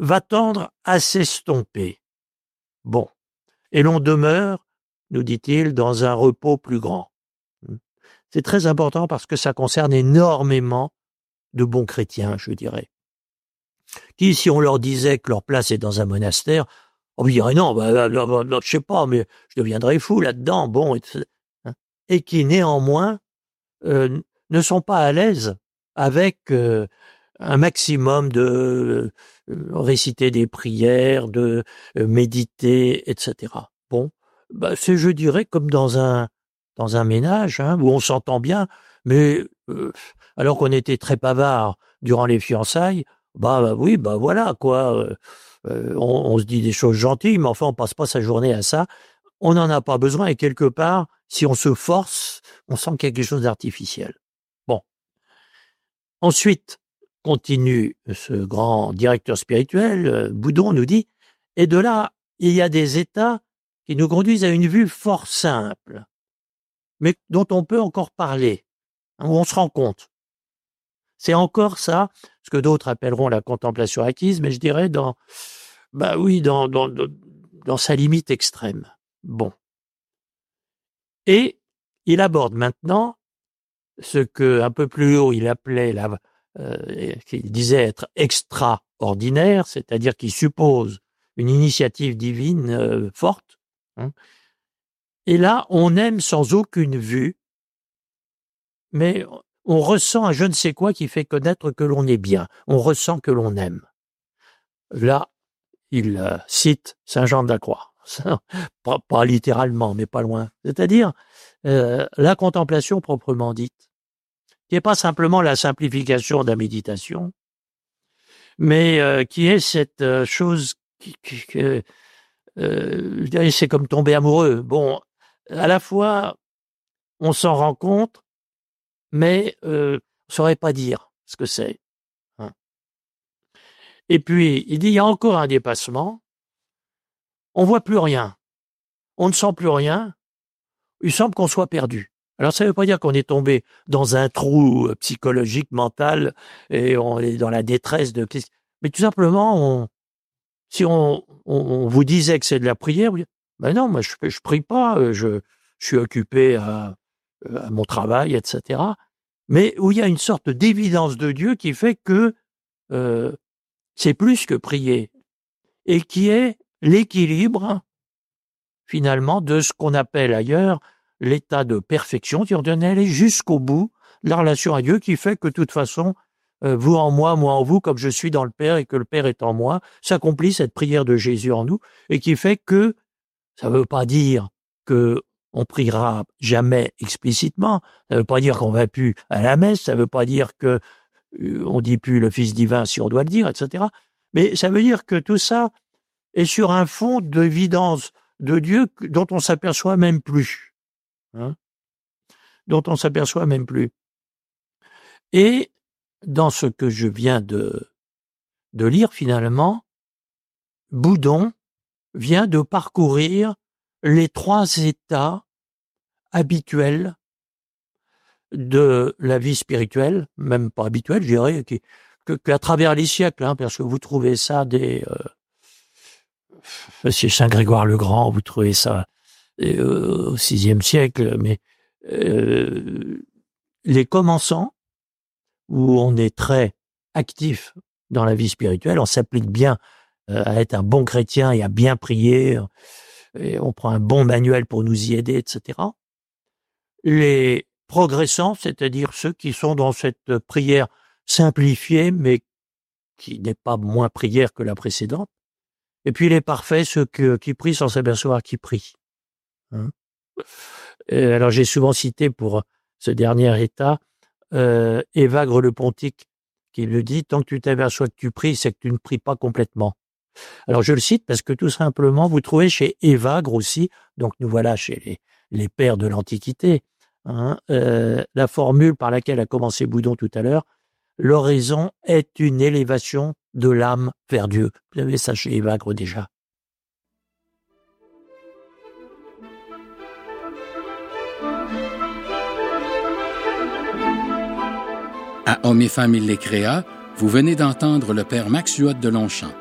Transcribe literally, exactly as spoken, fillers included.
va tendre à s'estomper. Bon. Et l'on demeure, nous dit-il, dans un repos plus grand. C'est très important parce que ça concerne énormément de bons chrétiens, je dirais. Qui, si on leur disait que leur place est dans un monastère, on dirait non, bah, bah, bah, bah, je sais pas, mais je deviendrai fou là-dedans, bon, et, et qui néanmoins euh, ne sont pas à l'aise avec euh, un maximum de euh, réciter des prières, de euh, méditer, et cetera. Bon, bah, c'est, je dirais, comme dans un dans un ménage hein, où on s'entend bien, mais euh, alors qu'on était très bavard durant les fiançailles, bah, bah oui, bah voilà quoi. Euh, euh, on, on se dit des choses gentilles, mais enfin on passe pas sa journée à ça. On n'en a pas besoin et quelque part, si on se force, on sent quelque chose d'artificiel. Bon. Ensuite, continue ce grand directeur spirituel, euh, Boudon nous dit, et de là, il y a des états qui nous conduisent à une vue fort simple, mais dont on peut encore parler, hein, où on se rend compte. C'est encore ça, ce que d'autres appelleront la contemplation acquise, mais je dirais dans, bah oui, dans, dans, dans, dans sa limite extrême. Bon. Et il aborde maintenant ce que un peu plus haut il appelait la, euh, qu'il disait être extraordinaire, c'est-à-dire qu'il suppose une initiative divine euh, forte. Hein. Et là, on aime sans aucune vue, mais on ressent un je ne sais quoi qui fait connaître que l'on est bien. On ressent que l'on aime. Là, il euh, cite Saint Jean de la Croix. pas, pas littéralement, mais pas loin. C'est-à-dire euh, la contemplation proprement dite, qui n'est pas simplement la simplification de la méditation, mais euh, qui est cette euh, chose qui, qui, qui euh, je dirais, c'est comme tomber amoureux. Bon, à la fois, on s'en rend compte, mais euh, on ne saurait pas dire ce que c'est. Hein. Et puis, il dit, il y a encore un dépassement, on voit plus rien, on ne sent plus rien, il semble qu'on soit perdu. Alors, ça ne veut pas dire qu'on est tombé dans un trou psychologique, mental, et on est dans la détresse de... Mais tout simplement, on, si on, on, on vous disait que c'est de la prière, vous dites, ben non, moi je, je prie pas, je, je suis occupé à, à mon travail, et cetera. Mais où il y a une sorte d'évidence de Dieu qui fait que euh, c'est plus que prier et qui est l'équilibre finalement de ce qu'on appelle ailleurs l'état de perfection, qui ordonne aller jusqu'au bout de la relation à Dieu, qui fait que de toute façon, euh, vous en moi, moi en vous, comme je suis dans le Père et que le Père est en moi, s'accomplit cette prière de Jésus en nous, et qui fait que ça ne veut pas dire que on priera jamais explicitement, ça ne veut pas dire qu'on va plus à la messe, ça ne veut pas dire que euh, on dit plus le Fils divin si on doit le dire, et cetera. Mais ça veut dire que tout ça est sur un fond d'évidence de Dieu dont on s'aperçoit même plus. Hein, dont on s'aperçoit même plus. Et dans ce que je viens de, de lire finalement, Boudon vient de parcourir les trois états habituels de la vie spirituelle, même pas habituelle, je dirais, qui, que, qu'à travers les siècles, hein, parce que vous trouvez ça des... Euh, c'est Saint Grégoire le Grand, vous trouvez ça euh, au sixième siècle, mais euh, les commençants, où on est très actif dans la vie spirituelle, on s'applique bien euh, à être un bon chrétien et à bien prier, et on prend un bon manuel pour nous y aider, et cetera. Les progressants, c'est-à-dire ceux qui sont dans cette prière simplifiée, mais qui n'est pas moins prière que la précédente. Et puis les parfaits, ceux que, qui prient sans s'apercevoir qu'ils prient. Hein. Alors j'ai souvent cité pour ce dernier état euh, Évagre le Pontique qui le dit, tant que tu t'aperçois que tu pries, c'est que tu ne pries pas complètement. Alors je le cite parce que tout simplement, vous trouvez chez Évagre aussi, donc nous voilà chez les, les pères de l'Antiquité, hein, euh, la formule par laquelle a commencé Boudon tout à l'heure, l'oraison est une élévation de l'âme vers Dieu. Vous avez ça chez Évagre déjà. À Hommes et femmes, il les créa, vous venez d'entendre le père Max Huot de Longchamp.